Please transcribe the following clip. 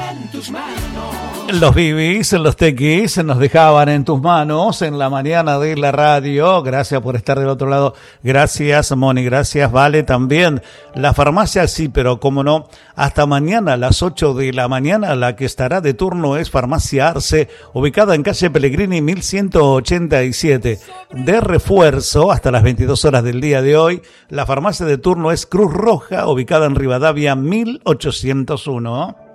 en tus manos. Los bibis, los tequis nos dejaban en tus manos en la mañana de la radio. Gracias por estar del otro lado. Gracias, Moni. Gracias, Vale, también. La farmacia, sí, pero como no, hasta mañana a las 8 de la mañana. La que estará de turno es Farmacia Arce, ubicada en calle Pellegrini 1187. De refuerzo hasta las 22 horas del día de hoy. La farmacia de turno es Cruz Roja, ubicada en Rivadavia 1801.